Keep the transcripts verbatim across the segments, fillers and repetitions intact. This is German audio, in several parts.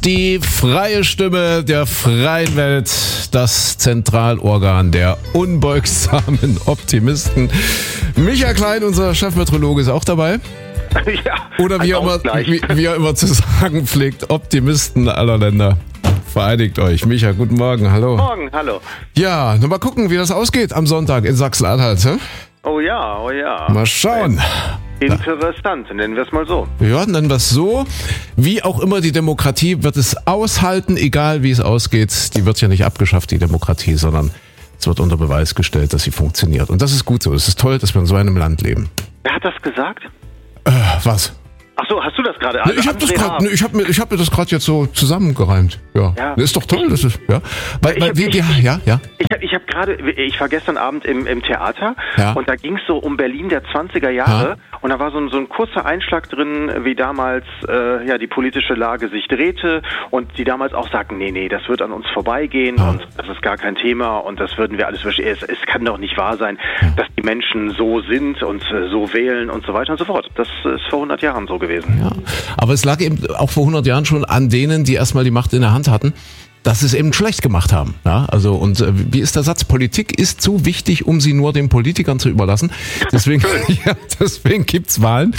Die freie Stimme der freien Welt, das Zentralorgan der unbeugsamen Optimisten. Micha Klein, unser Chefmeteorologe, ist auch dabei. Ja, Oder wie er, immer, wie, wie er immer zu sagen pflegt, Optimisten aller Länder. Vereinigt euch. Micha, guten Morgen, hallo. Morgen, hallo. Ja, nur mal gucken, wie das ausgeht am Sonntag in Sachsen-Anhalt. Hm? Oh ja, oh ja. Mal schauen. Interessant, nennen wir es mal so. Ja, nennen wir es so. Wie auch immer, die Demokratie wird es aushalten, egal wie es ausgeht. Die wird ja nicht abgeschafft, die Demokratie, sondern es wird unter Beweis gestellt, dass sie funktioniert. Und das ist gut so. Es ist toll, dass wir in so einem Land leben. Wer hat das gesagt? Äh, was? Ach so, hast du das gerade? Ne, ich habe das gerade, ne, ich habe mir, ich habe mir das gerade jetzt so zusammengereimt. Ja, ja. Ist doch toll, das ist, ja. Weil, weil, wie, ja, ja, ja. Ich habe, ich habe gerade, ich war gestern Abend im, im Theater ja. und da ging es so um Berlin der zwanziger Jahre ja. und da war so ein, so ein kurzer Einschlag drin, wie damals äh, ja die politische Lage sich drehte und die damals auch sagten, nee, nee, das wird an uns vorbeigehen ja. und das ist gar kein Thema und das würden wir alles verstehen. Es, es kann doch nicht wahr sein, ja. dass die Menschen so sind und äh, so wählen und so weiter und so fort. Das ist vor hundert Jahren so gewesen. Ja, aber es lag eben auch vor hundert Jahren schon an denen, die erstmal die Macht in der Hand hatten, dass sie es eben schlecht gemacht haben. Ja, also und äh, wie ist der Satz? Politik ist zu wichtig, um sie nur den Politikern zu überlassen. Deswegen, ja, deswegen gibt's Wahlen.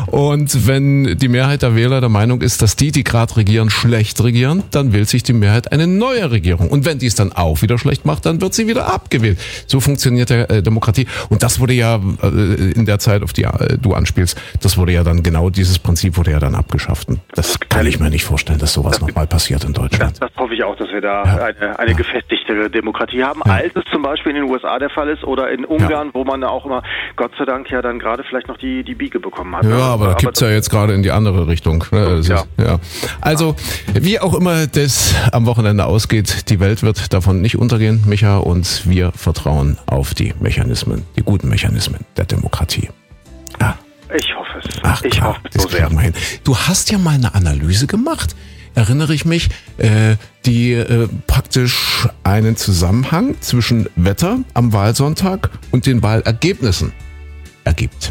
Und wenn die Mehrheit der Wähler der Meinung ist, dass die, die gerade regieren, schlecht regieren, dann wählt sich die Mehrheit eine neue Regierung. Und wenn die es dann auch wieder schlecht macht, dann wird sie wieder abgewählt. So funktioniert der äh, Demokratie. Und das wurde ja äh, in der Zeit, auf die äh, du anspielst, das wurde ja dann genau dieses Prinzip wurde ja dann abgeschafft. Und das kann ich mir nicht vorstellen, dass sowas nochmal passiert in Deutschland. Das, das hoffe ich auch, dass wir da ja. eine, eine gefestigte Demokratie haben, ja. als es zum Beispiel in den U S A der Fall ist oder in Ungarn, ja. wo man da auch immer, Gott sei Dank, ja dann gerade vielleicht noch die, die Biege bekommen hat. Ja, aber da gibt's ja jetzt gerade in die andere Richtung. Ne? Ja. Ist, ja. Also, wie auch immer das am Wochenende ausgeht, die Welt wird davon nicht untergehen, Micha, und wir vertrauen auf die Mechanismen, die guten Mechanismen der Demokratie. Ja. Ich hoffe es. Ach, ich klar, hoffe es so sehr. Du hast ja mal eine Analyse gemacht, erinnere ich mich, äh, die äh, praktisch einen Zusammenhang zwischen Wetter am Wahlsonntag und den Wahlergebnissen ergibt.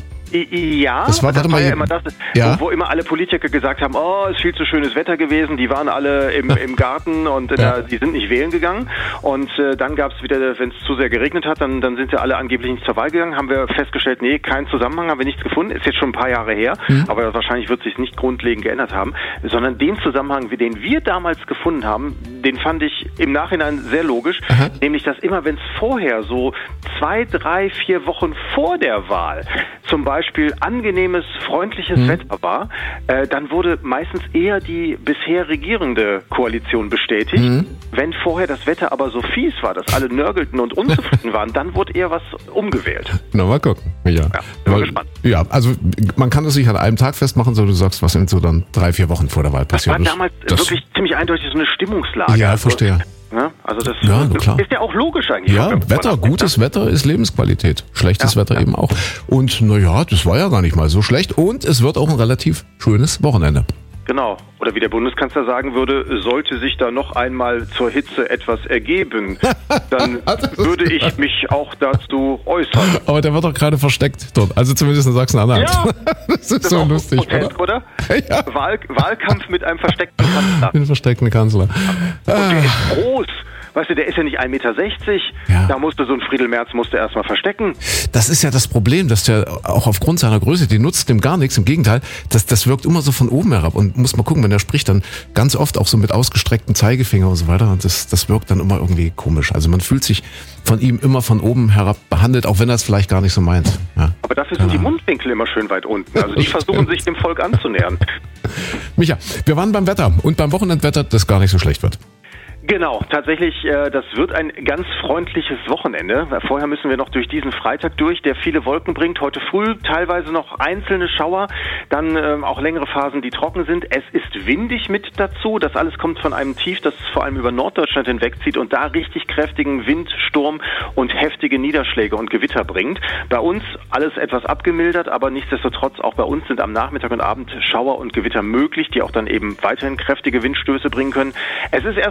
Ja, das war, das warte war mal, ja immer das, ja? wo, wo immer alle Politiker gesagt haben, oh, es ist viel zu schönes Wetter gewesen, die waren alle im, im Garten und äh, ja. die sind nicht wählen gegangen und äh, dann gab es wieder, wenn es zu sehr geregnet hat, dann, dann sind ja alle angeblich nicht zur Wahl gegangen, haben wir festgestellt, nee, keinen Zusammenhang, haben wir nichts gefunden, ist jetzt schon ein paar Jahre her, mhm. aber wahrscheinlich wird sich nicht grundlegend geändert haben, sondern den Zusammenhang, den wir damals gefunden haben, den fand ich im Nachhinein sehr logisch, Aha. nämlich, dass immer, wenn es vorher so zwei, drei, vier Wochen vor der Wahl zum Beispiel Beispiel angenehmes, freundliches mhm. Wetter war, äh, dann wurde meistens eher die bisher regierende Koalition bestätigt. Mhm. Wenn vorher das Wetter aber so fies war, dass alle nörgelten und unzufrieden waren, dann wurde eher was umgewählt. Na, mal gucken. Ja, ja bin mal gespannt. Ja, also man kann das nicht an einem Tag festmachen, so du sagst, was sind so dann drei, vier Wochen vor der Wahl passiert. Das war damals das wirklich ziemlich eindeutig so eine Stimmungslage. Ja, verstehe. Ja, also das ja, klar. ist ja auch logisch eigentlich. Ja, Wetter, gutes Wetter ist Lebensqualität. Schlechtes ja, Wetter ja. eben auch. Und naja, das war ja gar nicht mal so schlecht. Und es wird auch ein relativ schönes Wochenende. Genau. Oder wie der Bundeskanzler sagen würde, sollte sich da noch einmal zur Hitze etwas ergeben, dann würde ich mich auch dazu äußern. Aber der wird doch gerade versteckt dort. Also zumindest in Sachsen-Anhalt. Ja, das ist das so lustig, Protest, oder? oder? Ja. Wahl, Wahlkampf mit einem versteckten Kanzler. Mit einem versteckten Kanzler. Und der ist groß. Weißt du, der ist ja nicht ein Meter sechzig, ja. da musste so ein Friedel Merz musste erstmal verstecken. Das ist ja das Problem, dass der auch aufgrund seiner Größe, die nutzt dem gar nichts, im Gegenteil, das, das wirkt immer so von oben herab und muss mal gucken, wenn er spricht, dann ganz oft auch so mit ausgestrecktem Zeigefinger und so weiter und das, das wirkt dann immer irgendwie komisch. Also man fühlt sich von ihm immer von oben herab behandelt, auch wenn er es vielleicht gar nicht so meint. Ja. Aber dafür sind ja. die Mundwinkel immer schön weit unten, also die versuchen sich dem Volk anzunähern. Micha, wir waren beim Wetter und beim Wochenendwetter, das gar nicht so schlecht wird. Genau, tatsächlich, äh, das wird ein ganz freundliches Wochenende. Vorher müssen wir noch durch diesen Freitag durch, der viele Wolken bringt. Heute früh teilweise noch einzelne Schauer, dann äh, auch längere Phasen, die trocken sind. Es ist windig mit dazu. Das alles kommt von einem Tief, das vor allem über Norddeutschland hinwegzieht und da richtig kräftigen Wind, Sturm und heftige Niederschläge und Gewitter bringt. Bei uns alles etwas abgemildert, aber nichtsdestotrotz auch bei uns sind am Nachmittag und Abend Schauer und Gewitter möglich, die auch dann eben weiterhin kräftige Windstöße bringen können. Es ist erstmal noch die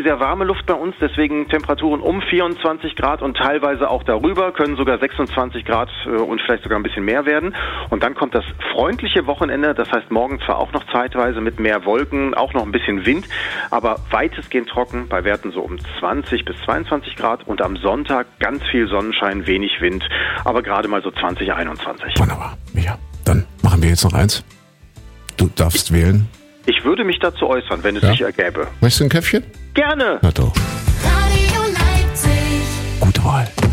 sehr warme Luft bei uns, deswegen Temperaturen um vierundzwanzig Grad und teilweise auch darüber, können sogar sechsundzwanzig Grad und vielleicht sogar ein bisschen mehr werden. Und dann kommt das freundliche Wochenende, das heißt morgen zwar auch noch zeitweise mit mehr Wolken, auch noch ein bisschen Wind, aber weitestgehend trocken, bei Werten so um zwanzig bis zweiundzwanzig Grad und am Sonntag ganz viel Sonnenschein, wenig Wind, aber gerade mal so zwanzig, einundzwanzig. Wunderbar. Ja, dann machen wir jetzt noch eins. Du darfst wählen. Ich würde mich dazu äußern, wenn es ja. sich ergäbe. Möchtest du ein Käffchen? Gerne. Na doch. Radio Leipzig. Gute Wahl.